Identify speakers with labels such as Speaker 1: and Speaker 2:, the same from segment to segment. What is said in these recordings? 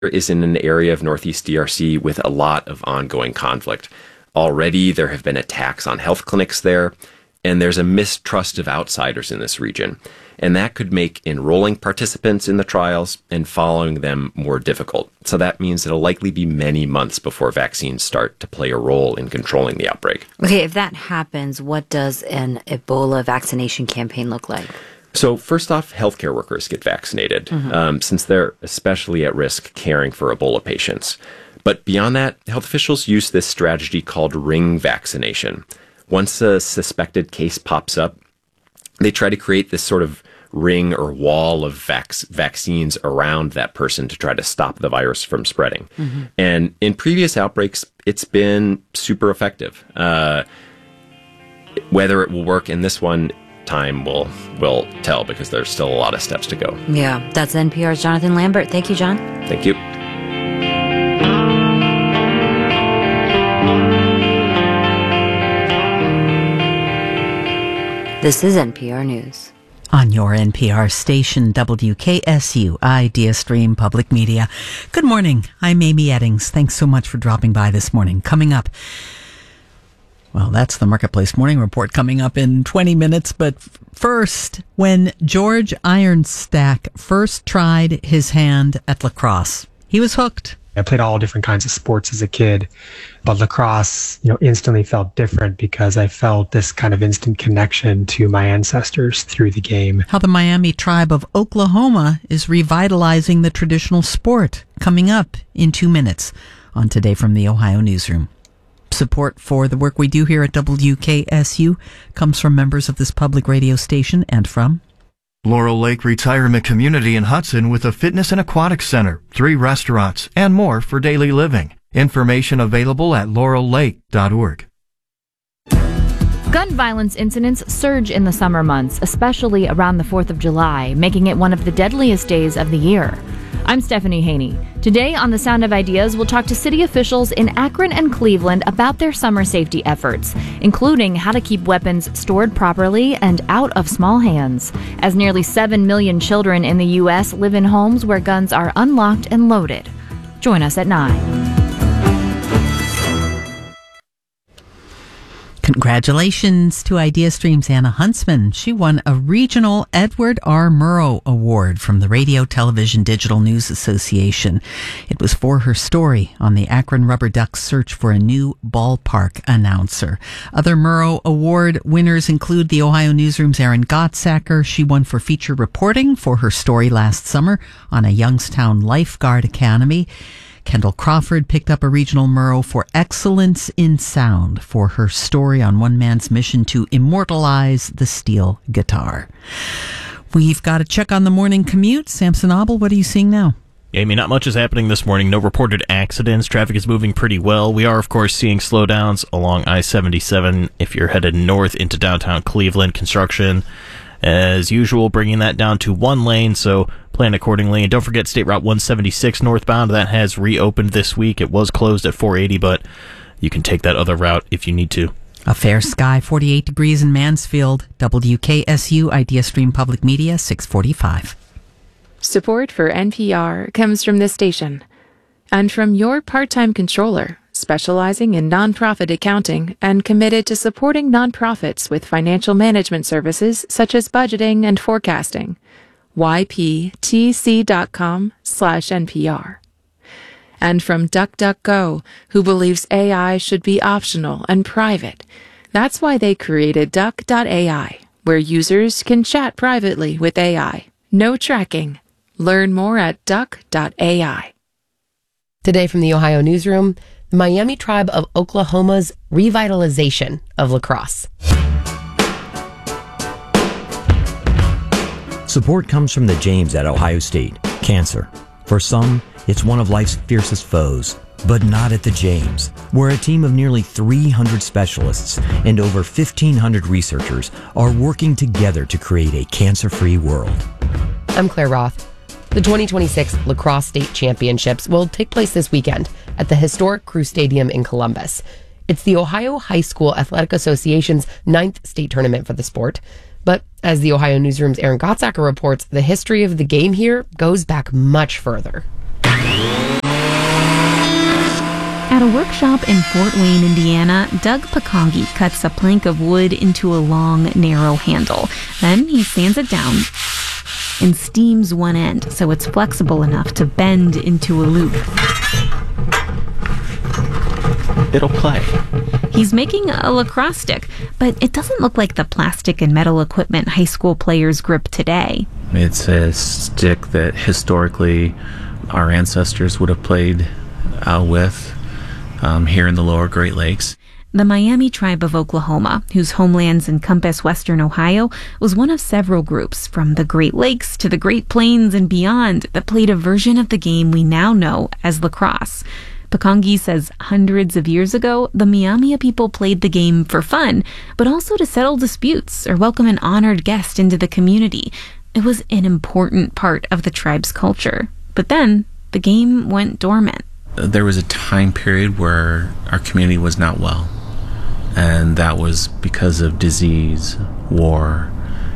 Speaker 1: is in an area of Northeast DRC with a lot of ongoing conflict. Already, there have been attacks on health clinics there, and there's a mistrust of outsiders in this region. And that could make enrolling participants in the trials and following them more difficult. So that means it'll likely be many months before vaccines start to play a role in controlling the outbreak.
Speaker 2: Okay, if that happens, what does an Ebola vaccination campaign look like?
Speaker 1: So first off, healthcare workers get vaccinated, since they're especially at risk caring for Ebola patients. But beyond that, health officials use this strategy called ring vaccination. Once a suspected case pops up, they try to create this sort of ring or wall of vaccines around that person to try to stop the virus from spreading. And in previous outbreaks, it's been super effective. Whether it will work in this one, time will tell, because there's still a lot of steps to go.
Speaker 2: Yeah, that's NPR's Jonathan Lambert. Thank you, John.
Speaker 1: Thank you.
Speaker 2: This is NPR News.
Speaker 3: On your NPR station, WKSU, Idea Stream Public Media. Good morning. I'm Amy Eddings. Thanks so much for dropping by this morning. Coming up, well, that's the Marketplace Morning Report coming up in 20 minutes. But first, when George Ironstack first tried his hand at lacrosse, he was hooked.
Speaker 4: I played all different kinds of sports as a kid, but lacrosse, instantly felt different because I felt this kind of instant connection to my ancestors through the game.
Speaker 3: How the Miami tribe of Oklahoma is revitalizing the traditional sport, coming up in 2 minutes on Today from the Ohio Newsroom. Support for the work we do here at WKSU comes from members of this public radio station and from
Speaker 5: Laurel Lake Retirement Community in Hudson, with a fitness and aquatic center, 3 restaurants, and more for daily living. Information available at laurellake.org.
Speaker 6: Gun violence incidents surge in the summer months, especially around the 4th of July, making it one of the deadliest days of the year. I'm Stephanie Haney. Today on The Sound of Ideas, we'll talk to city officials in Akron and Cleveland about their summer safety efforts, including how to keep weapons stored properly and out of small hands, as nearly 7 million children in the U.S. live in homes where guns are unlocked and loaded. Join us at 9.
Speaker 3: Congratulations to IdeaStream's Anna Huntsman. She won a regional Edward R. Murrow Award from the Radio Television Digital News Association. It was for her story on the Akron Rubber Ducks' search for a new ballpark announcer. Other Murrow Award winners include the Ohio Newsroom's Erin Gottsacker. She won for feature reporting for her story last summer on a Youngstown Lifeguard Academy. Kendall Crawford picked up a regional Murrow for excellence in sound for her story on one man's mission to immortalize the steel guitar. We've got to check on the morning commute. Samson Abel, what are you seeing now?
Speaker 7: Amy, not much is happening this morning. No reported accidents. Traffic is moving pretty well. We are, of course, seeing slowdowns along I-77 if you're headed north into downtown Cleveland. Construction, as usual, bringing that down to 1 lane, so plan accordingly. And don't forget State Route 176 northbound. That has reopened this week. It was closed at 480, but you can take that other route if you need to.
Speaker 3: A fair sky, 48 degrees in Mansfield. WKSU, IdeaStream Public Media, 645.
Speaker 8: Support for NPR comes from this station and from your part-time controller, specializing in nonprofit accounting and committed to supporting nonprofits with financial management services such as budgeting and forecasting. yptc.com/NPR. And from DuckDuckGo, who believes AI should be optional and private. That's why they created Duck.ai, where users can chat privately with AI. No tracking. Learn more at Duck.ai.
Speaker 9: Today from the Ohio Newsroom, the Miami tribe of Oklahoma's revitalization of lacrosse.
Speaker 10: Support comes from the James at Ohio State. Cancer. For some, it's one of life's fiercest foes, but not at the James, where a team of nearly 300 specialists and over 1,500 researchers are working together to create a cancer-free world.
Speaker 9: I'm Claire Roth. The 2026 Lacrosse State Championships will take place this weekend at the historic Crew Stadium in Columbus. It's the Ohio High School Athletic Association's 9th state tournament for the sport. But as the Ohio Newsroom's Erin Gottsacker reports, the history of the game here goes back much further.
Speaker 6: At a workshop in Fort Wayne, Indiana, Doug Pakongi cuts a plank of wood into a long, narrow handle. Then he sands it down and steams one end so it's flexible enough to bend into a loop.
Speaker 1: It'll play.
Speaker 6: He's making a lacrosse stick, but it doesn't look like the plastic and metal equipment high school players grip today.
Speaker 11: It's a stick that historically our ancestors would have played with here in the lower Great Lakes.
Speaker 6: The Miami Tribe of Oklahoma, whose homelands encompass western Ohio, was one of several groups from the Great Lakes to the Great Plains and beyond that played a version of the game we now know as lacrosse. Pakongi says hundreds of years ago, the Miami people played the game for fun, but also to settle disputes or welcome an honored guest into the community. It was an important part of the tribe's culture. But then, the game went dormant.
Speaker 11: There was a time period where our community was not well, and that was because of disease, war,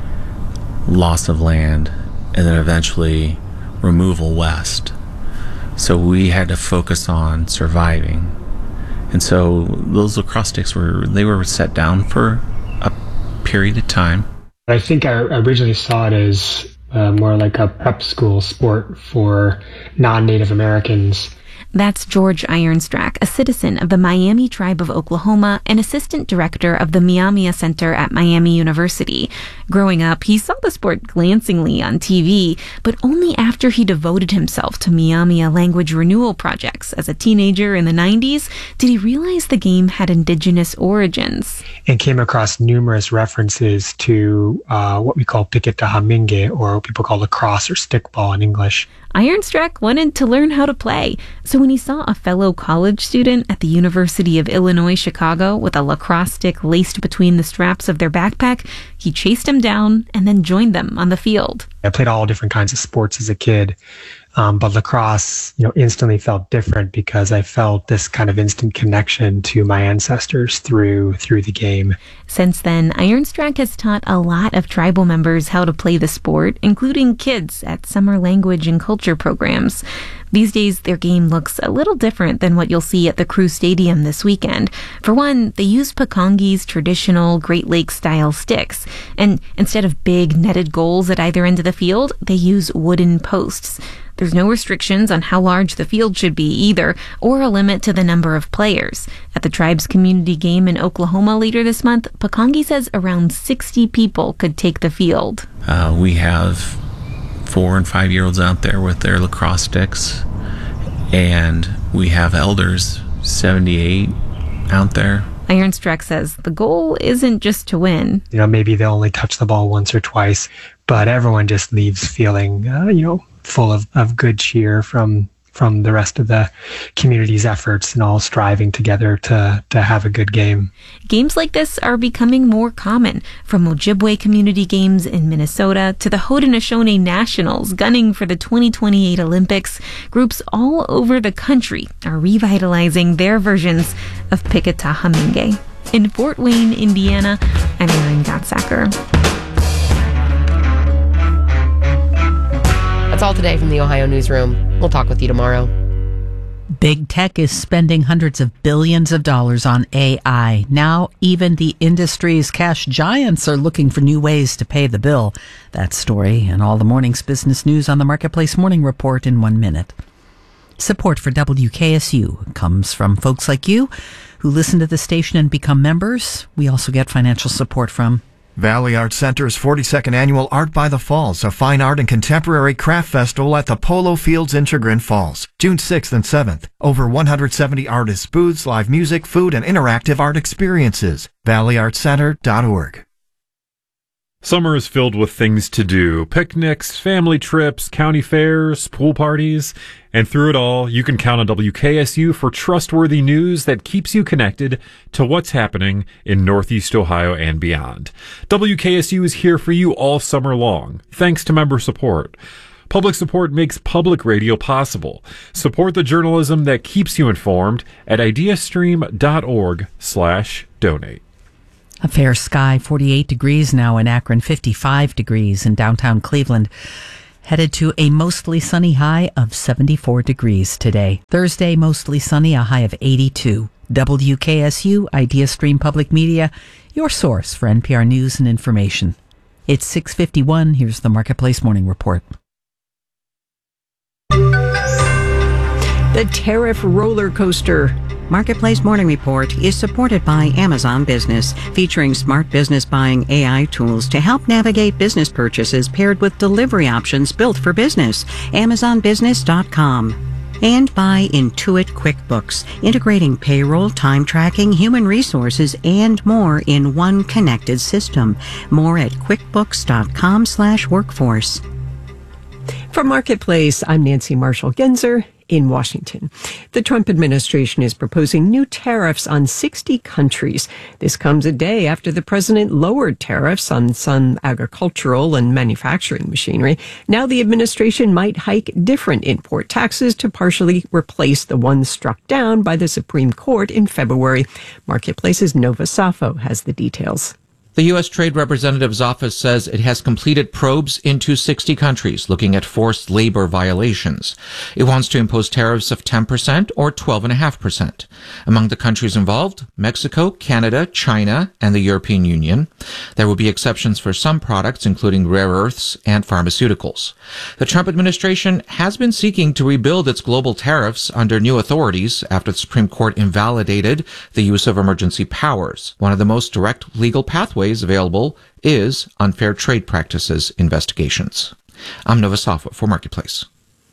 Speaker 11: loss of land, and then eventually removal west. So we had to focus on surviving. And so those lacrosse sticks were set down for a period of time.
Speaker 4: I think I originally saw it as more like a prep school sport for non-Native Americans.
Speaker 6: That's George Ironstrack, a citizen of the Miami Tribe of Oklahoma and assistant director of the Miami Center at Miami University. Growing up, he saw the sport glancingly on TV, but only after he devoted himself to Miami language renewal projects as a teenager in the 90s did he realize the game had indigenous origins.
Speaker 4: And came across numerous references to what we call Piketahaminge, or what people call lacrosse or stickball in English.
Speaker 6: Ironstrack wanted to learn how to play, so when he saw a fellow college student at the University of Illinois, Chicago, with a lacrosse stick laced between the straps of their backpack, he chased him down and then joined them on the field.
Speaker 4: I played all different kinds of sports as a kid, but lacrosse, instantly felt different because I felt this kind of instant connection to my ancestors through the game.
Speaker 6: Since then, Ironstrack has taught a lot of tribal members how to play the sport, including kids at summer language and culture programs. These days, their game looks a little different than what you'll see at the Crew Stadium this weekend. For one, they use Pakongi's traditional Great Lakes-style sticks, and instead of big netted goals at either end of the field, they use wooden posts. There's no restrictions on how large the field should be either, or a limit to the number of players. At the tribe's community game in Oklahoma later this month, Pakongi says around 60 people could take the field.
Speaker 11: We have 4 and 5 year olds out there with their lacrosse sticks, and we have elders, 78 out there.
Speaker 6: Ironstrack says the goal isn't just to win.
Speaker 4: Maybe they'll only touch the ball once or twice, but everyone just leaves feeling, full of good cheer from the rest of the community's efforts and all striving together to have a good game.
Speaker 6: Games like this are becoming more common, from Ojibwe community games in Minnesota to the Haudenosaunee Nationals gunning for the 2028 Olympics. Groups all over the country are revitalizing their versions of Piketahaminge. In Fort Wayne, Indiana, I'm Erin Gotsacker.
Speaker 9: That's all today from the Ohio Newsroom. We'll talk with you tomorrow.
Speaker 3: Big tech is spending hundreds of billions of dollars on AI. Now, even the industry's cash giants are looking for new ways to pay the bill. That story and all the morning's business news on the Marketplace Morning Report in 1 minute. Support for WKSU comes from folks like you who listen to the station and become members. We also get financial support from
Speaker 5: Valley Arts Center's 42nd Annual Art by the Falls, a fine art and contemporary craft festival at the Polo Fields in Chagrin Falls, June 6th and 7th. Over 170 artists, booths, live music, food, and interactive art experiences. valleyartscenter.org.
Speaker 12: Summer is filled with things to do. Picnics, family trips, county fairs, pool parties. And through it all, you can count on WKSU for trustworthy news that keeps you connected to what's happening in Northeast Ohio and beyond. WKSU is here for you all summer long, thanks to member support. Public support makes public radio possible. Support the journalism that keeps you informed at ideastream.org/donate.
Speaker 3: A fair sky, 48 degrees now in Akron, 55 degrees in downtown Cleveland. headed to a mostly sunny high of 74 degrees today. Thursday, mostly sunny, a high of 82. WKSU, Idea Stream Public Media, your source for NPR news and information. It's 6:51. Here's the Marketplace Morning Report.
Speaker 13: The tariff roller coaster. Marketplace Morning Report is supported by Amazon Business, featuring smart business buying AI tools to help navigate business purchases paired with delivery options built for business. AmazonBusiness.com. And by Intuit QuickBooks, integrating payroll, time tracking, human resources, and more in one connected system. More at QuickBooks.com/workforce.
Speaker 14: From Marketplace, I'm Nancy Marshall-Genzer in Washington. The Trump administration is proposing new tariffs on 60 countries. This comes a day after the president lowered tariffs on some agricultural and manufacturing machinery. Now the administration might hike different import taxes to partially replace the ones struck down by the Supreme Court in February. Marketplace's Nova Safo has the details.
Speaker 15: The U.S. Trade Representative's office says it has completed probes into 60 countries looking at forced labor violations. It wants to impose tariffs of 10% or 12.5%. Among the countries involved, Mexico, Canada, China, and the European Union. There will be exceptions for some products, including rare earths and pharmaceuticals. The Trump administration has been seeking to rebuild its global tariffs under new authorities after the Supreme Court invalidated the use of emergency powers. One of the most direct legal pathways available is unfair trade practices investigations. I'm Nova Safo for Marketplace.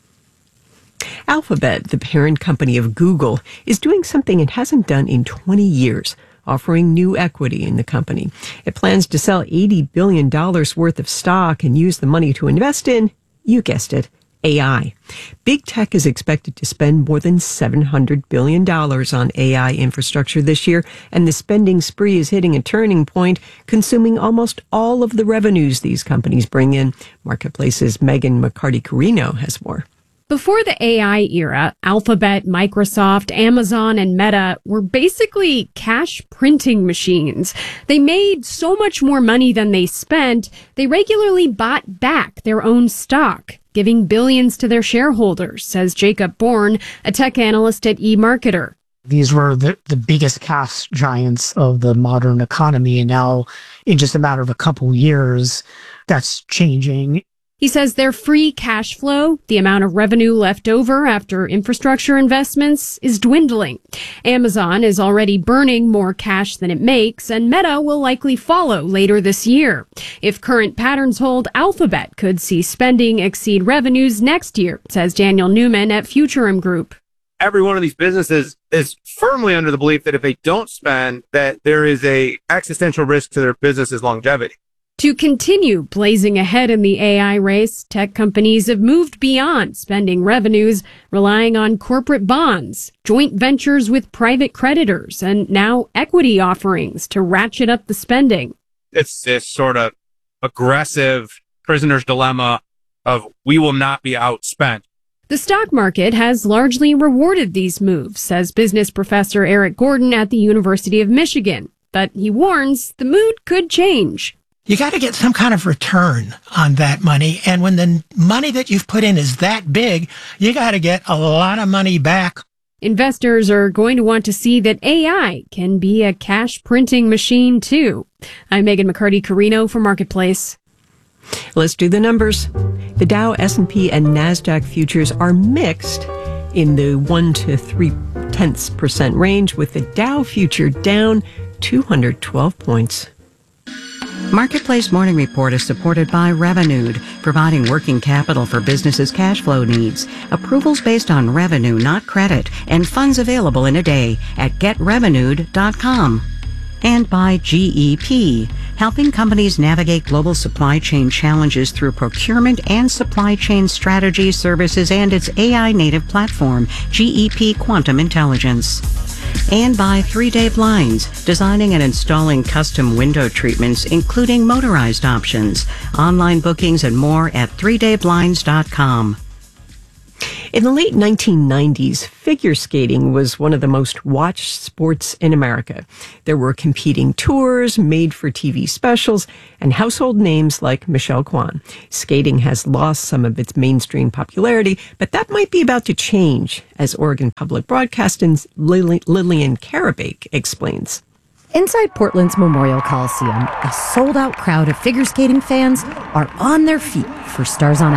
Speaker 14: Alphabet, the parent company of Google, is doing something it hasn't done in 20 years, offering new equity in the company. It plans to sell $80 billion worth of stock and use the money to invest in, you guessed it, AI. Big tech is expected to spend more than $700 billion on AI infrastructure this year, and the spending spree is hitting a turning point, consuming almost all of the revenues these companies bring in. Marketplace's Megan McCarty-Carino has more.
Speaker 16: Before the AI era, Alphabet, Microsoft, Amazon, and Meta were basically cash printing machines. They made so much more money than they spent, they regularly bought back their own stock, giving billions to their shareholders, says Jacob Bourne, a tech analyst at eMarketer.
Speaker 17: These were the biggest cash giants of the modern economy, and now in just a matter of a couple years, that's changing.
Speaker 16: He says their free cash flow, the amount of revenue left over after infrastructure investments, is dwindling. Amazon is already burning more cash than it makes, and Meta will likely follow later this year. If current patterns hold, Alphabet could see spending exceed revenues next year, says Daniel Newman at Futurum Group.
Speaker 18: Every one of these businesses is firmly under the belief that if they don't spend, that there is a existential risk to their business's longevity.
Speaker 16: To continue blazing ahead in the AI race, tech companies have moved beyond spending revenues, relying on corporate bonds, joint ventures with private creditors, and now equity offerings to ratchet up the spending.
Speaker 18: It's this sort of aggressive prisoner's dilemma of we will not be outspent.
Speaker 16: The stock market has largely rewarded these moves, says business professor Eric Gordon at the University of Michigan. But he warns the mood could change.
Speaker 19: You got to get some kind of return on that money. And when the money that you've put in is that big, you got to get a lot of money back.
Speaker 16: Investors are going to want to see that AI can be a cash printing machine, too. I'm Megan McCarty-Carino for Marketplace.
Speaker 14: Let's do the numbers. The Dow, S&P, and NASDAQ futures are mixed in the 1 to 0.3% range, with the Dow future down 212 points.
Speaker 13: Marketplace Morning Report is supported by Revenued, providing working capital for businesses' cash flow needs. Approvals based on revenue, not credit, and funds available in a day at getrevenued.com. And by GEP, helping companies navigate global supply chain challenges through procurement and supply chain strategy services and its AI-native platform, GEP Quantum Intelligence. And by 3-Day Blinds, designing and installing custom window treatments, including motorized options. Online bookings and more at 3dayblinds.com.
Speaker 14: In the late 1990s, figure skating was one of the most watched sports in America. There were competing tours, made-for-TV specials, and household names like Michelle Kwan. Skating has lost some of its mainstream popularity, but that might be about to change, as Oregon Public Broadcasting's Lillian Karabake explains.
Speaker 20: Inside Portland's Memorial Coliseum, a sold-out crowd of figure skating fans are on their feet for Stars on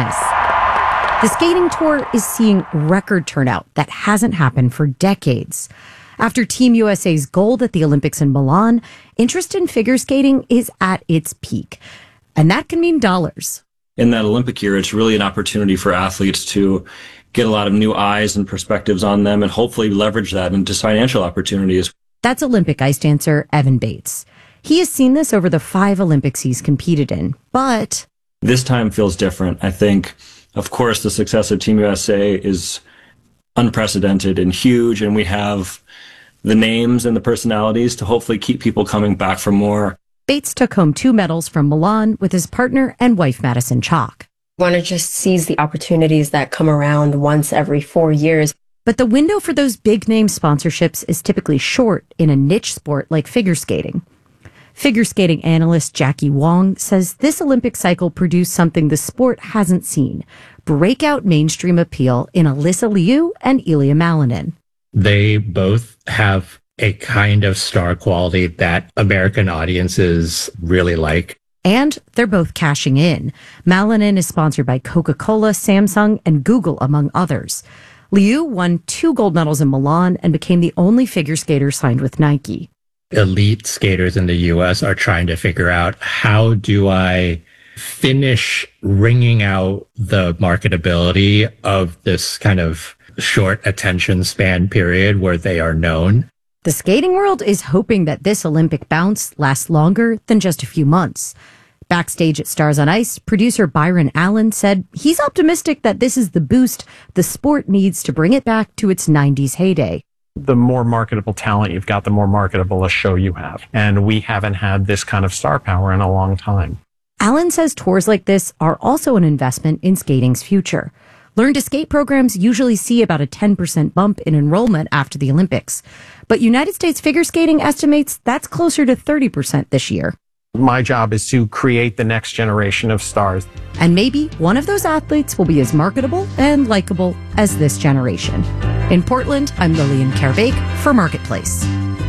Speaker 20: Ice. The skating tour is seeing record turnout that hasn't happened for decades. After Team USA's gold at the Olympics in Milan, interest in figure skating is at its peak. And that can mean dollars.
Speaker 21: In that Olympic year, it's really an opportunity for athletes to get a lot of new eyes and perspectives on them and hopefully leverage that into financial opportunities.
Speaker 20: That's Olympic ice dancer Evan Bates. He has seen this over the 5 Olympics he's competed in, but
Speaker 21: this time feels different. I think, of course, the success of Team USA is unprecedented and huge, and we have the names and the personalities to hopefully keep people coming back for more.
Speaker 20: Bates took home 2 medals from Milan with his partner and wife, Madison Chalk.
Speaker 22: Want to just seize the opportunities that come around once every 4 years.
Speaker 20: But the window for those big-name sponsorships is typically short in a niche sport like figure skating. Figure skating analyst Jackie Wong says this Olympic cycle produced something the sport hasn't seen: breakout mainstream appeal in Alyssa Liu and Ilya Malinin.
Speaker 23: They both have a kind of star quality that American audiences really like.
Speaker 20: And they're both cashing in. Malinin is sponsored by Coca-Cola, Samsung, and Google, among others. Liu won 2 gold medals in Milan and became the only figure skater signed with Nike.
Speaker 23: Elite skaters in the U.S. are trying to figure out, how do I finish wringing out the marketability of this kind of short attention span period where they are known?
Speaker 20: The skating world is hoping that this Olympic bounce lasts longer than just a few months. Backstage at Stars on Ice, producer Byron Allen said he's optimistic that this is the boost the sport needs to bring it back to its 90s heyday.
Speaker 24: The more marketable talent you've got, the more marketable a show you have. And we haven't had this kind of star power in a long time.
Speaker 20: Allen says tours like this are also an investment in skating's future. Learn to Skate programs usually see about a 10% bump in enrollment after the Olympics. But United States Figure Skating estimates that's closer to 30% this year.
Speaker 24: My job is to create the next generation of stars.
Speaker 20: And maybe one of those athletes will be as marketable and likable as this generation. In Portland, I'm Lillian Karabake for Marketplace.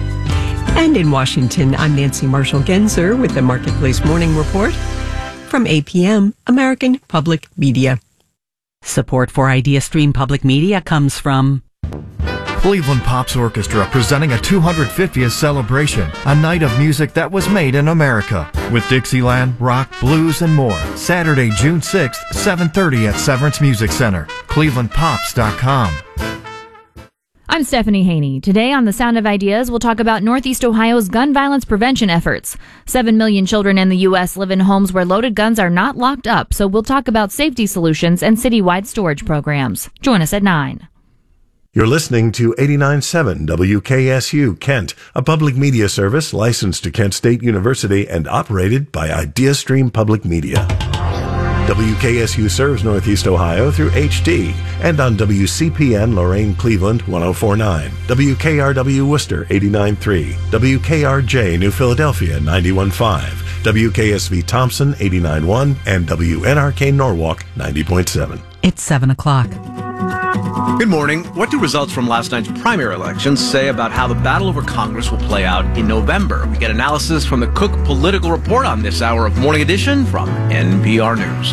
Speaker 14: And in Washington, I'm Nancy Marshall-Genzer with the Marketplace Morning Report from APM, American Public Media.
Speaker 25: Support for IdeaStream Public Media comes from
Speaker 5: Cleveland Pops Orchestra presenting a 250th celebration, a night of music that was made in America, with Dixieland, rock, blues, and more. Saturday, June 6th, 7:30 at Severance Music Center. ClevelandPops.com.
Speaker 6: I'm Stephanie Haney. Today on The Sound of Ideas, we'll talk about Northeast Ohio's gun violence prevention efforts. 7 million children in the U.S. live in homes where loaded guns are not locked up, so we'll talk about safety solutions and citywide storage programs. Join us at 9.
Speaker 26: You're listening to 89.7 WKSU Kent, a public media service licensed to Kent State University and operated by IdeaStream Public Media. WKSU serves Northeast Ohio through HD and on WCPN Lorain Cleveland 104.9, WKRW Worcester 89.3, WKRJ New Philadelphia 91.5, WKSV Thompson 89.1, and WNRK Norwalk 90.7.
Speaker 3: It's 7 o'clock.
Speaker 27: Good morning. What do results from last night's primary elections say about how the battle over Congress will play out in November? We get analysis from the Cook Political Report on this hour of Morning Edition from NPR News.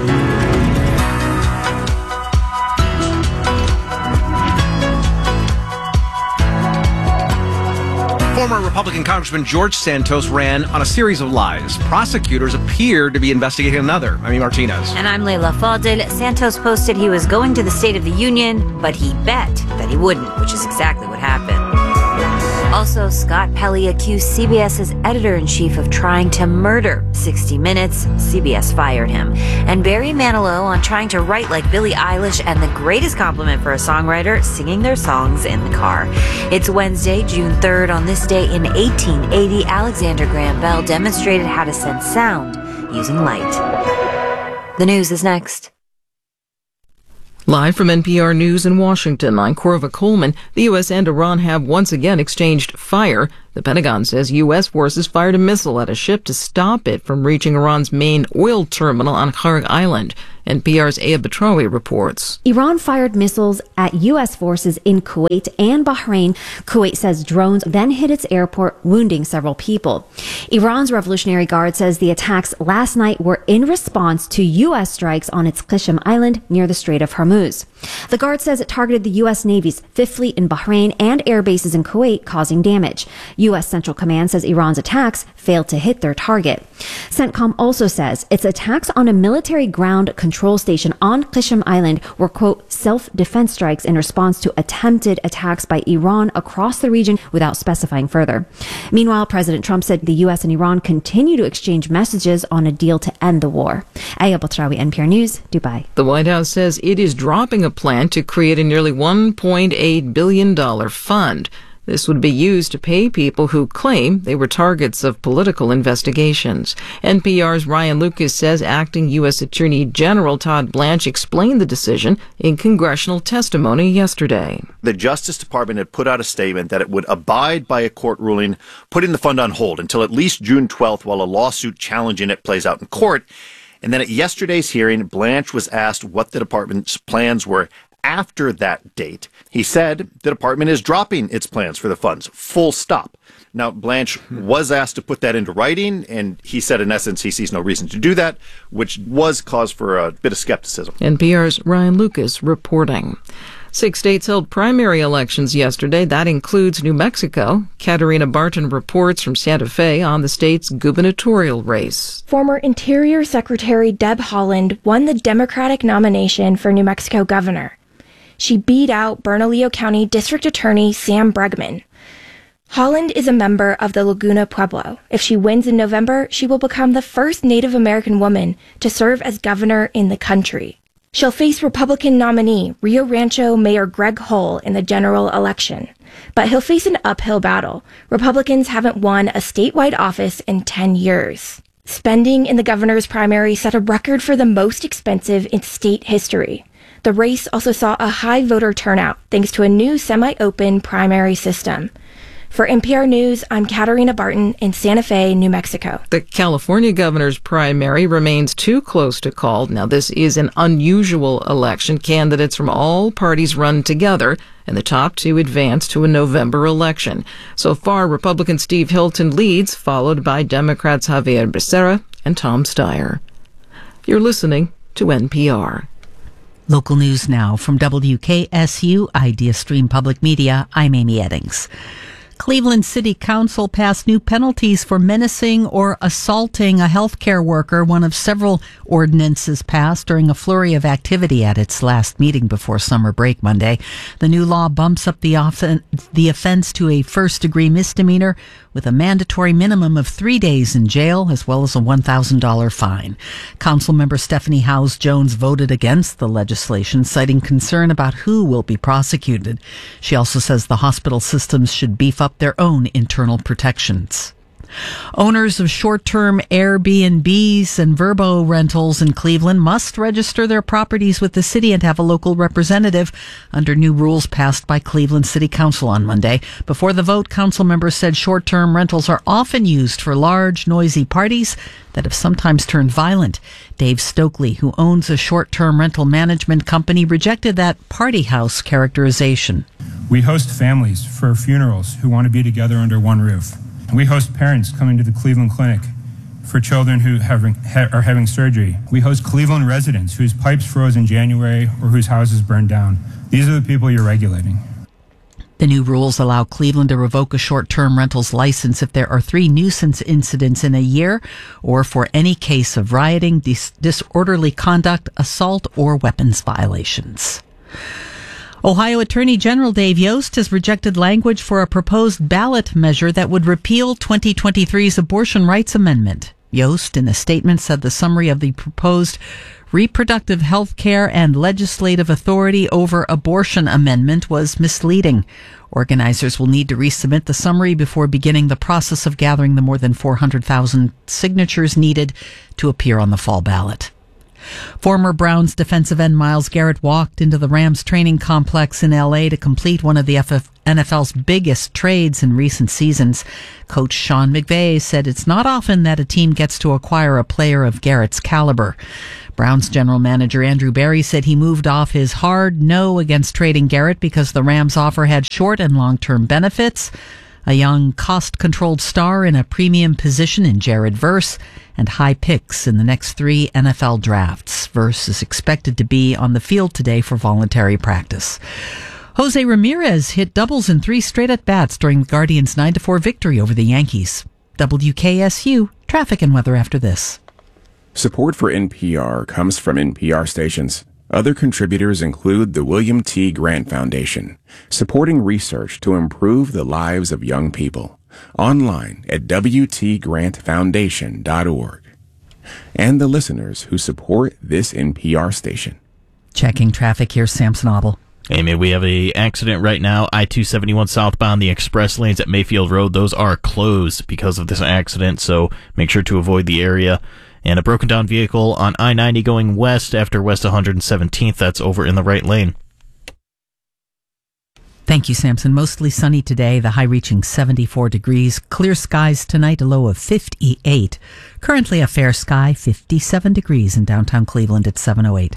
Speaker 27: Former Republican Congressman George Santos ran on a series of lies. Prosecutors appear to be investigating another. Amy Martinez.
Speaker 2: And I'm Leila Fadel. Santos posted he was going to the State of the Union, but he bet that he wouldn't, which is exactly what happened. Also, Scott Pelley accused CBS's editor-in-chief of trying to murder 60 Minutes. CBS fired him. And Barry Manilow on trying to write like Billie Eilish, and the greatest compliment for a songwriter, singing their songs in the car. It's Wednesday, June 3rd. On this day in 1880, Alexander Graham Bell demonstrated how to sense sound using light. The news is next.
Speaker 1: Live from NPR News in Washington, I'm Corva Coleman. The U.S. and Iran have once again exchanged fire. The Pentagon says U.S. forces fired a missile at a ship to stop it from reaching Iran's main oil terminal on Kharg Island. NPR's Aya Batrawi reports.
Speaker 4: Iran fired missiles at U.S. forces in Kuwait and Bahrain. Kuwait says drones then hit its airport, wounding several people. Iran's Revolutionary Guard says the attacks last night were in response to U.S. strikes on its Qishm Island near the Strait of Hormuz. The Guard says it targeted the U.S. Navy's Fifth Fleet in Bahrain and air bases in Kuwait, causing damage. U.S. Central Command says Iran's attacks failed to hit their target. CENTCOM also says its attacks on a military ground control station on Qishm Island were, quote, self-defense strikes in response to attempted attacks by Iran across the region without specifying further. Meanwhile, President Trump said the U.S. and Iran continue to exchange messages on a deal to end the war. Aya Batrawi, NPR News, Dubai.
Speaker 1: The White House says it is dropping a plan to create a nearly $1.8 billion fund. This would be used to pay people who claim they were targets of political investigations. NPR's Ryan Lucas says acting U.S. Attorney General Todd Blanche explained the decision in congressional testimony yesterday.
Speaker 7: The Justice Department had put out a statement that it would abide by a court ruling, putting the fund on hold until at least June 12th while a lawsuit challenging it plays out in court. And then at yesterday's hearing, Blanche was asked what the department's plans were after that date. He said the department is dropping its plans for the funds, full stop. Now, Blanche was asked to put that into writing, and he said, in essence, he sees no reason to do that, which was cause for a bit of skepticism.
Speaker 1: NPR's Ryan Lucas reporting. 6 states held primary elections yesterday. That includes New Mexico. Katarina Barton reports from Santa Fe on the state's gubernatorial race.
Speaker 8: Former Interior Secretary Deb Haaland won the Democratic nomination for New Mexico governor. She beat out Bernalillo County District Attorney Sam Bregman. Haaland is a member of the Laguna Pueblo. If she wins in November, she will become the first Native American woman to serve as governor in the country. She'll face Republican nominee Rio Rancho Mayor Greg Hull in the general election. But he'll face an uphill battle. Republicans haven't won a statewide office in 10 years. Spending in the governor's primary set a record for the most expensive in state history. The race also saw a high voter turnout thanks to a new semi-open primary system. For NPR News, I'm Katarina Barton in Santa Fe, New Mexico.
Speaker 1: The California governor's primary remains too close to call. Now, this is an unusual election. Candidates from all parties run together, and the top two advance to a November election. So far, Republican Steve Hilton leads, followed by Democrats Javier Becerra and Tom Steyer. You're listening to NPR.
Speaker 3: Local news now from WKSU Idea Stream Public Media. I'm Amy Eddings. Cleveland City Council passed new penalties for menacing or assaulting a healthcare worker, one of several ordinances passed during a flurry of activity at its last meeting before summer break Monday. The new law bumps up the offense to a first-degree misdemeanor with a mandatory minimum of 3 days in jail as well as a $1,000 fine. Councilmember Stephanie Howes-Jones voted against the legislation, citing concern about who will be prosecuted. She also says the hospital systems should beef up their own internal protections. Owners of short-term Airbnbs and Vrbo rentals in Cleveland must register their properties with the city and have a local representative under new rules passed by Cleveland City Council on Monday. Before the vote, council members said short-term rentals are often used for large, noisy parties that have sometimes turned violent. Dave Stokely, who owns a short-term rental management company, rejected that party house characterization.
Speaker 9: We host families for funerals who want to be together under one roof. We host parents coming to the Cleveland Clinic for children who are having surgery. We host Cleveland residents whose pipes froze in January or whose houses burned down. These are the people you're regulating.
Speaker 3: The new rules allow Cleveland to revoke a short-term rentals license if there are 3 nuisance incidents in a year or for any case of rioting, disorderly conduct, assault, or weapons violations. Ohio Attorney General Dave Yost has rejected language for a proposed ballot measure that would repeal 2023's abortion rights amendment. Yost, in a statement, said the summary of the proposed reproductive health care and legislative authority over abortion amendment was misleading. Organizers will need to resubmit the summary before beginning the process of gathering the more than 400,000 signatures needed to appear on the fall ballot. Former Browns defensive end Myles Garrett walked into the Rams training complex in L.A. to complete one of the NFL's biggest trades in recent seasons. Coach Sean McVay said it's not often that a team gets to acquire a player of Garrett's caliber. Browns general manager Andrew Berry said he moved off his hard no against trading Garrett because the Rams' offer had short and long-term benefits, a young, cost-controlled star in a premium position in Jared Verse, and high picks in the next 3 NFL drafts. Verse is expected to be on the field today for voluntary practice. Jose Ramirez hit doubles in 3 straight at-bats during the Guardians' 9-4 victory over the Yankees. WKSU, traffic and weather after this.
Speaker 10: Support for NPR comes from NPR stations. Other contributors include the William T. Grant Foundation, supporting research to improve the lives of young people. Online at wtgrantfoundation.org. And the listeners who support this NPR station.
Speaker 3: Checking traffic, here's Samson Abel.
Speaker 11: Amy, we have an accident right now. I-271 southbound, the express lanes at Mayfield Road, those are closed because of this accident, so make sure to avoid the area. And a broken down vehicle on I-90 going west after West 117th. That's over in the right lane.
Speaker 3: Thank you, Samson. Mostly sunny today, the high reaching 74 degrees. Clear skies tonight, a low of 58. Currently a fair sky, 57 degrees in downtown Cleveland at 7:08.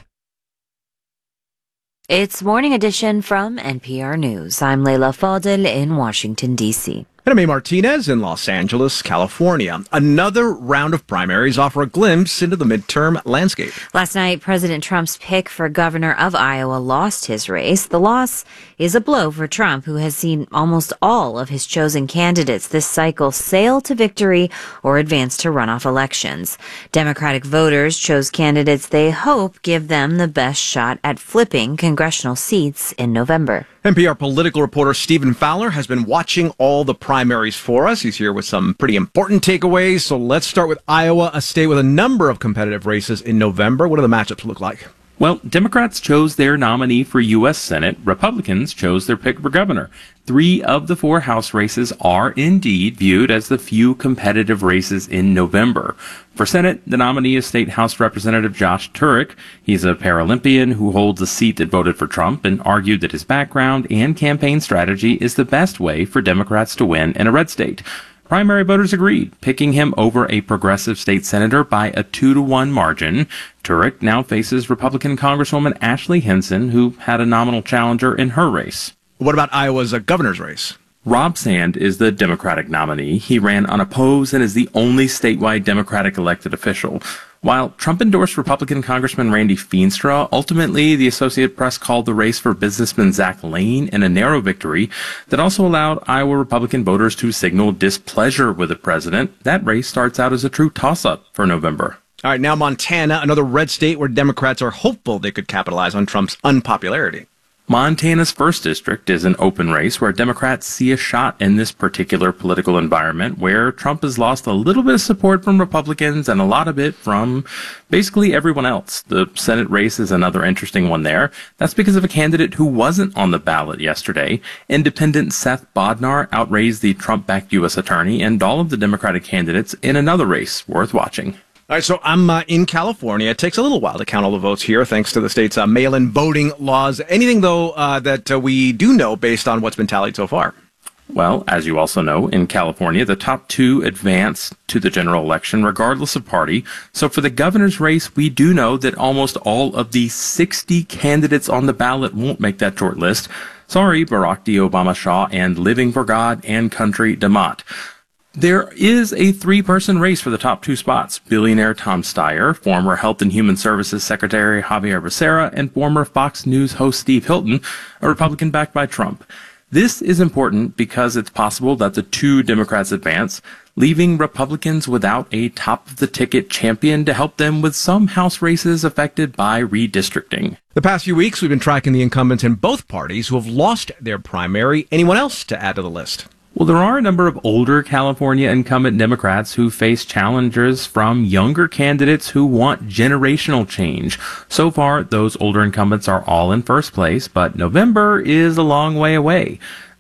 Speaker 2: It's Morning Edition from NPR News. I'm Leila Fadel in Washington, D.C.
Speaker 27: And I'm A. Martinez in Los Angeles, California. Another round of primaries offer a glimpse into the midterm landscape.
Speaker 2: Last night, President Trump's pick for governor of Iowa lost his race. The loss is a blow for Trump, who has seen almost all of his chosen candidates this cycle sail to victory or advance to runoff elections. Democratic voters chose candidates they hope give them the best shot at flipping congressional seats in November.
Speaker 27: NPR political reporter Stephen Fowler has been watching all the primaries for us. He's here with some pretty important takeaways. So let's start with Iowa, a state with a number of competitive races in November. What do the matchups look like?
Speaker 12: Well, Democrats chose their nominee for U.S. Senate. Republicans chose their pick for governor. 3 of the 4 House races are indeed viewed as the few competitive races in November. For Senate, the nominee is State House Representative Josh Turek. He's a Paralympian who holds a seat that voted for Trump and argued that his background and campaign strategy is the best way for Democrats to win in a red state. Primary voters agreed, picking him over a progressive state senator by a 2-1 margin. Turek now faces Republican Congresswoman Ashley Hinson, who had a nominal challenger in her race.
Speaker 27: What about Iowa's governor's race?
Speaker 12: Rob Sand is the Democratic nominee. He ran unopposed and is the only statewide Democratic elected official. While Trump endorsed Republican Congressman Randy Feenstra, ultimately the Associated Press called the race for businessman Zach Lane in a narrow victory that also allowed Iowa Republican voters to signal displeasure with the president. That race starts out as a true toss-up for November.
Speaker 27: All right, now Montana, another red state where Democrats are hopeful they could capitalize on Trump's unpopularity.
Speaker 12: Montana's 1st District is an open race where Democrats see a shot in this particular political environment where Trump has lost a little bit of support from Republicans and a lot of it from basically everyone else. The Senate race is another interesting one there. That's because of a candidate who wasn't on the ballot yesterday. Independent Seth Bodnar outraised the Trump-backed U.S. attorney and all of the Democratic candidates in another race worth watching.
Speaker 27: All right, so I'm in California. It takes a little while to count all the votes here, thanks to the state's mail-in voting laws. Anything, though, that we do know based on what's been tallied so far?
Speaker 12: Well, as you also know, in California, the top 2 advance to the general election, regardless of party. So for the governor's race, we do know that almost all of the 60 candidates on the ballot won't make that short list. Sorry, Barack D. Obama Shaw and Living for God and Country DeMott. There is a 3-person race for the top 2 spots. Billionaire Tom Steyer, former Health and Human Services Secretary Javier Becerra, and former Fox News host Steve Hilton, a Republican backed by Trump. This is important because it's possible that the 2 Democrats advance, leaving Republicans without a top-of-the-ticket champion to help them with some House races affected by redistricting.
Speaker 27: The past few weeks, we've been tracking the incumbents in both parties who have lost their primary. Anyone else to add to the list?
Speaker 12: Well, there are a number of older California incumbent Democrats who face challengers from younger candidates who want generational change. So far, those older incumbents are all in first place, but November is a long way away.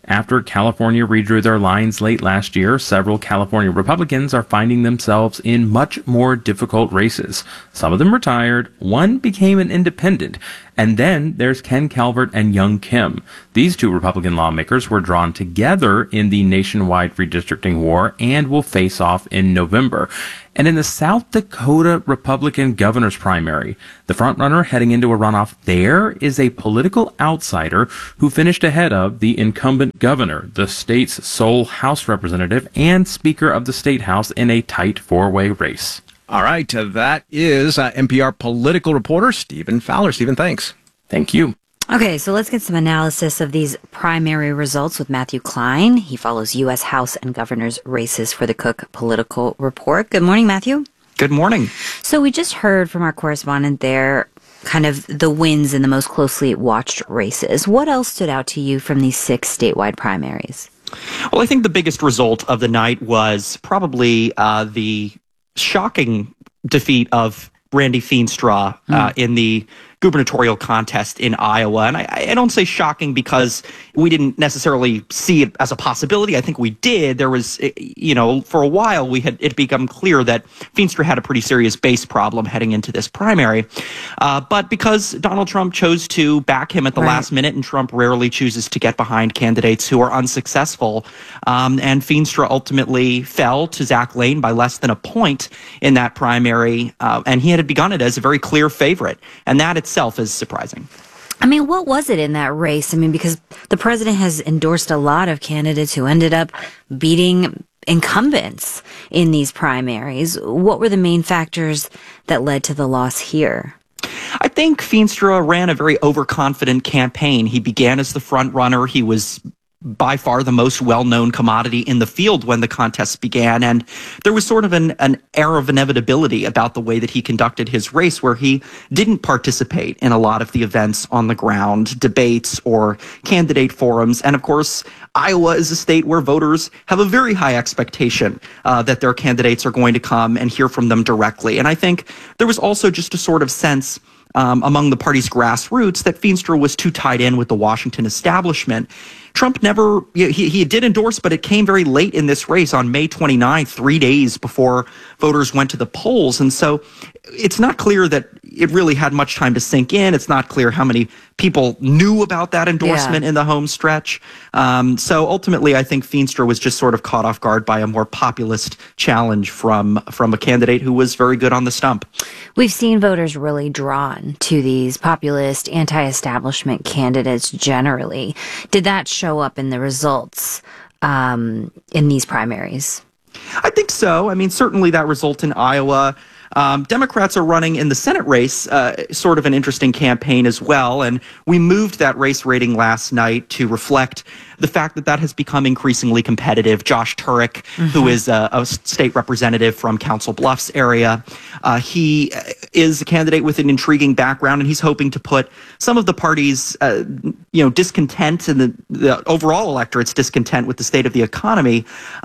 Speaker 12: After California redrew their lines late last year, several California Republicans are finding themselves in much more difficult races. Some of them retired, one became an independent, and then there's Ken Calvert and Young Kim. These two Republican lawmakers were drawn together in the nationwide redistricting war and will face off in November. And in the South Dakota Republican governor's primary, the frontrunner heading into a runoff there is a political outsider who finished ahead of the incumbent governor, the state's sole House representative and Speaker of the State House in a tight four-way race.
Speaker 27: All right, that is NPR political reporter Stephen Fowler. Stephen, thanks.
Speaker 12: Thank you.
Speaker 2: Okay, so let's get some analysis of these primary results with Matthew Klein. He follows U.S. House and governor's races for the Cook Political Report. Good morning, Matthew.
Speaker 13: Good morning.
Speaker 2: So we just heard from our correspondent there kind of the wins in the most closely watched races. What else stood out to you from these 6 statewide primaries?
Speaker 13: Well, I think the biggest result of the night was probably the shocking defeat of Randy Feenstra in the gubernatorial contest in Iowa. And I don't say shocking because we didn't necessarily see it as a possibility. I think we did. There was, for a while it become clear that Feenstra had a pretty serious base problem heading into this primary. But because Donald Trump chose to back him at the last minute, and Trump rarely chooses to get behind candidates who are unsuccessful, and Feenstra ultimately fell to Zach Lane by less than a point in that primary, and he had begun it as a very clear favorite. And that itself is surprising.
Speaker 2: I mean, what was it in that race? I mean, because the president has endorsed a lot of candidates who ended up beating incumbents in these primaries. What were the main factors that led to the loss here?
Speaker 13: I think Feenstra ran a very overconfident campaign. He began as the front runner. He was by far the most well-known commodity in the field when the contest began. And there was sort of an air of inevitability about the way that he conducted his race, where he didn't participate in a lot of the events on the ground, debates or candidate forums. And of course, Iowa is a state where voters have a very high expectation that their candidates are going to come and hear from them directly. And I think there was also just a sort of sense among the party's grassroots that Feenstra was too tied in with the Washington establishment. Trump never, he did endorse, but it came very late in this race on May 29th, 3 days before voters went to the polls. And so it's not clear that it really had much time to sink in. It's not clear how many people knew about that endorsement in the home stretch. So ultimately, I think Feenstra was just sort of caught off guard by a more populist challenge from a candidate who was very good on the stump.
Speaker 2: We've seen voters really drawn to these populist, anti-establishment candidates generally. Did that show up in the results in these primaries?
Speaker 13: I think so. I mean, certainly that result in Iowa. Democrats are running in the Senate race, sort of an interesting campaign as well. And we moved that race rating last night to reflect the fact that has become increasingly competitive. Josh Turek, who is a state representative from Council Bluffs area, he is a candidate with an intriguing background, and he's hoping to put some of the party's, discontent and the overall electorate's discontent with the state of the economy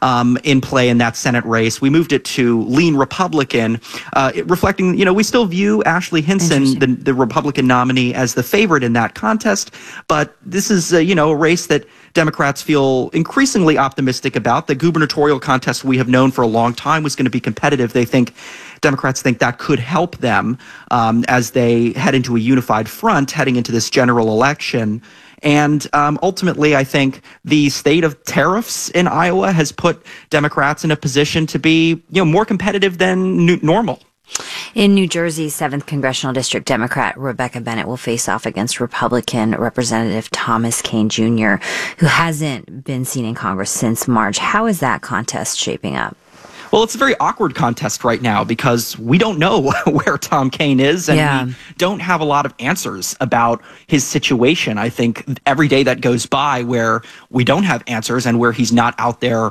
Speaker 13: in play in that Senate race. We moved it to lean Republican, reflecting, we still view Ashley Hinson, the Republican nominee, as the favorite in that contest. But this is, a race that Democrats feel increasingly optimistic about. The gubernatorial contest we have known for a long time was going to be competitive. Democrats think that could help them as they head into a unified front heading into this general election. And ultimately, I think the state of tariffs in Iowa has put Democrats in a position to be, more competitive than normal.
Speaker 2: In New Jersey's 7th Congressional District, Democrat Rebecca Bennett will face off against Republican Representative Thomas Kean Jr., who hasn't been seen in Congress since March. How is that contest shaping up?
Speaker 13: Well, it's a very awkward contest right now because we don't know where Tom Kean is, and we don't have a lot of answers about his situation. I think every day that goes by where we don't have answers and where he's not out there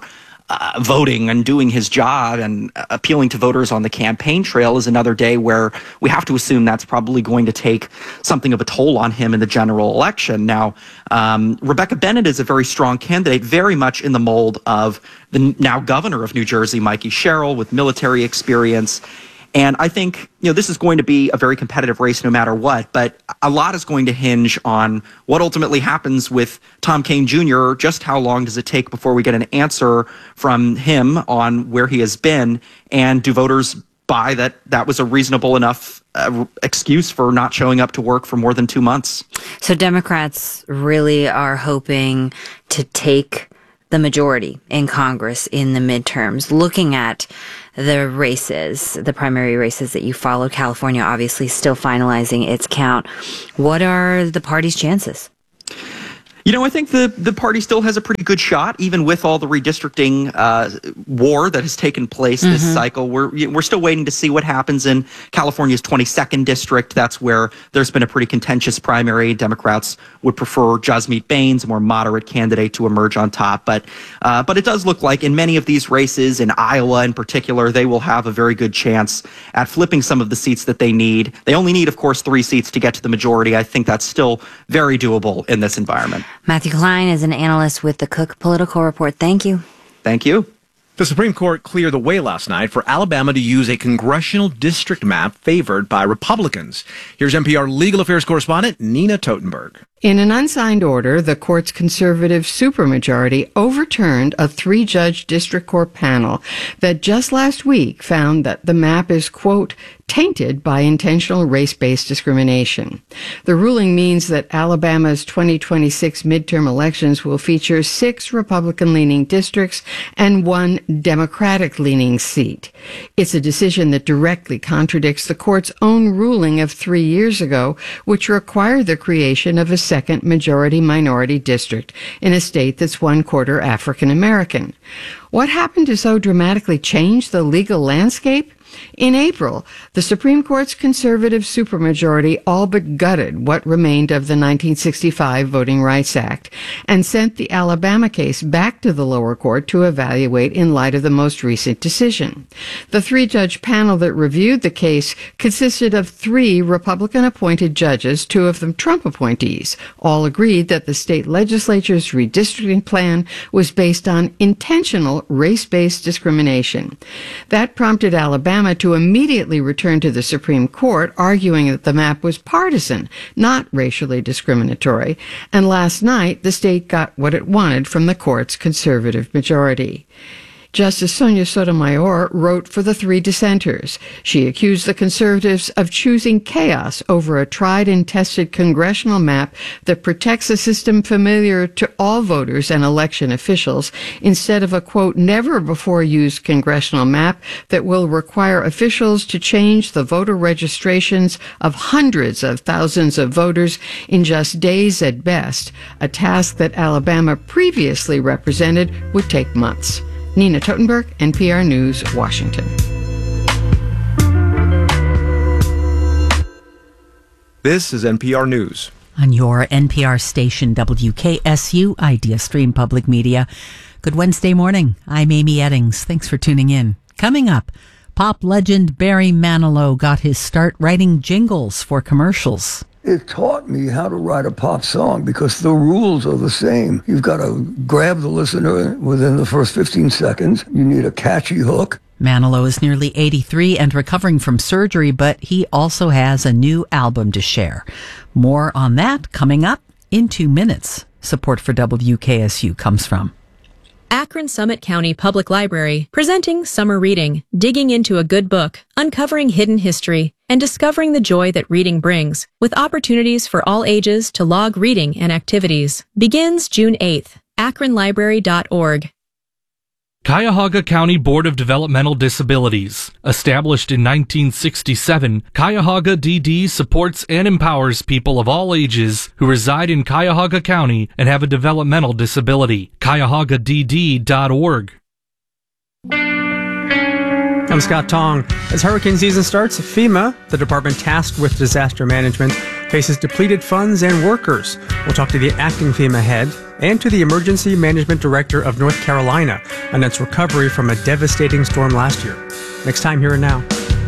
Speaker 13: voting and doing his job and appealing to voters on the campaign trail is another day where we have to assume that's probably going to take something of a toll on him in the general election. Now, Rebecca Bennett is a very strong candidate, very much in the mold of the now governor of New Jersey, Mikey Sherrill, with military experience. And I think, this is going to be a very competitive race no matter what, but a lot is going to hinge on what ultimately happens with Tom Kean Jr. Just how long does it take before we get an answer from him on where he has been? And do voters buy that was a reasonable enough excuse for not showing up to work for more than 2 months?
Speaker 2: So Democrats really are hoping to take the majority in Congress in the midterms. Looking at the races, the primary races that you followed, California obviously still finalizing its count. What are the party's chances?
Speaker 13: I think the party still has a pretty good shot, even with all the redistricting war that has taken place this cycle. We're still waiting to see what happens in California's 22nd district. That's where there's been a pretty contentious primary. Democrats would prefer Jasmeet Bains, a more moderate candidate, to emerge on top. But it does look like in many of these races, in Iowa in particular, they will have a very good chance at flipping some of the seats that they need. They only need, of course, 3 seats to get to the majority. I think that's still very doable in this environment.
Speaker 2: Matthew Klein is an analyst with the Cook Political Report. Thank you.
Speaker 13: Thank you.
Speaker 27: The Supreme Court cleared the way last night for Alabama to use a congressional district map favored by Republicans. Here's NPR legal affairs correspondent Nina Totenberg.
Speaker 15: In an unsigned order, the court's conservative supermajority overturned a 3-judge district court panel that just last week found that the map is, quote, tainted by intentional race-based discrimination. The ruling means that Alabama's 2026 midterm elections will feature 6 Republican-leaning districts and 1 Democratic-leaning seat. It's a decision that directly contradicts the court's own ruling of 3 years ago, which required the creation of a second majority-minority district in a state that's 1/4 African American. What happened to so dramatically change the legal landscape? In April, the Supreme Court's conservative supermajority all but gutted what remained of the 1965 Voting Rights Act and sent the Alabama case back to the lower court to evaluate in light of the most recent decision. The 3-judge panel that reviewed the case consisted of 3 Republican-appointed judges, 2 of them Trump appointees. All agreed that the state legislature's redistricting plan was based on intentional race-based discrimination. That prompted Alabama to immediately return to the Supreme Court, arguing that the map was partisan, not racially discriminatory, and last night the state got what it wanted from the court's conservative majority. Justice Sonia Sotomayor wrote for the 3 dissenters. She accused the conservatives of choosing chaos over a tried and tested congressional map that protects a system familiar to all voters and election officials instead of a, quote, never-before-used congressional map that will require officials to change the voter registrations of hundreds of thousands of voters in just days at best, a task that Alabama previously represented would take months. Nina Totenberg, NPR News, Washington.
Speaker 27: This is NPR News.
Speaker 25: On your NPR station, WKSU, Idea Stream Public Media. Good Wednesday morning. I'm Amy Eddings. Thanks for tuning in. Coming up, pop legend Barry Manilow got his start writing jingles for commercials.
Speaker 16: It taught me how to write a pop song because the rules are the same. You've got to grab the listener within the first 15 seconds. You need a catchy hook.
Speaker 25: Manilow is nearly 83 and recovering from surgery, but he also has a new album to share. More on that coming up in 2 minutes. Support for WKSU comes from
Speaker 17: Akron Summit County Public Library, presenting Summer Reading, digging into a good book, uncovering hidden history, and discovering the joy that reading brings, with opportunities for all ages to log reading and activities. Begins June 8th. akronlibrary.org.
Speaker 18: Cuyahoga County Board of Developmental Disabilities. Established in 1967, Cuyahoga DD supports and empowers people of all ages who reside in Cuyahoga County and have a developmental disability. CuyahogaDD.org.
Speaker 19: I'm Scott Tong. As hurricane season starts, FEMA, the department tasked with disaster management, faces depleted funds and workers. We'll talk to the acting FEMA head and to the Emergency Management Director of North Carolina on its recovery from a devastating storm last year. Next time, Here and Now.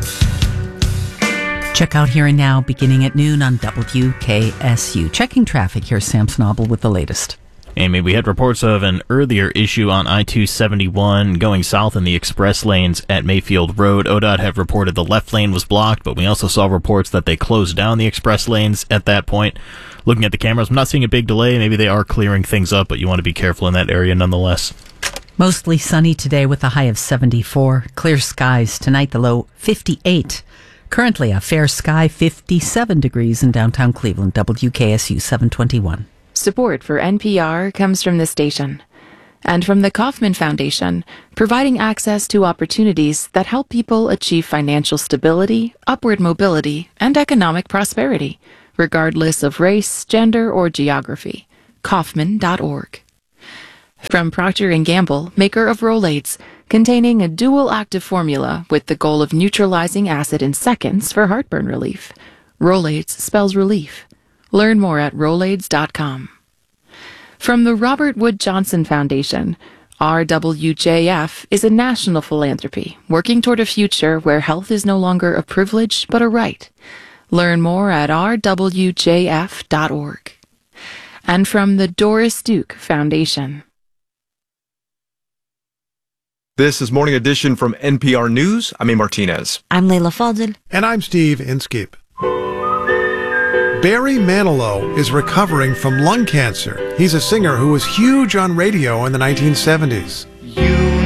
Speaker 25: Check out Here and Now beginning at noon on WKSU. Checking traffic, here's Sam Snobble with the latest.
Speaker 11: Amy, we had reports of an earlier issue on I-271 going south in the express lanes at Mayfield Road. ODOT have reported the left lane was blocked, but we also saw reports that they closed down the express lanes at that point. Looking at the cameras, I'm not seeing a big delay. Maybe they are clearing things up, but you want to be careful in that area nonetheless.
Speaker 25: Mostly sunny today with a high of 74. Clear skies tonight, the low 58. Currently a fair sky, 57 degrees in downtown Cleveland. WKSU 721.
Speaker 5: Support for NPR comes from the station and from the Kauffman Foundation, providing access to opportunities that help people achieve financial stability, upward mobility, and economic prosperity, regardless of race, gender, or geography. Kauffman.org. From Procter & Gamble, maker of Rolaids, containing a dual active formula with the goal of neutralizing acid in seconds for heartburn relief. Rolaids spells relief. Learn more at Rolaids.com. From the Robert Wood Johnson Foundation, RWJF is a national philanthropy working toward a future where health is no longer a privilege but a right. Learn more at rwjf.org. And from the Doris Duke Foundation.
Speaker 14: This is Morning Edition from NPR News. I'm A. Martinez.
Speaker 20: I'm Leila Fadel.
Speaker 21: And I'm Steve Inskip. Barry Manilow is recovering from lung cancer. He's a singer who was huge on radio in the 1970s.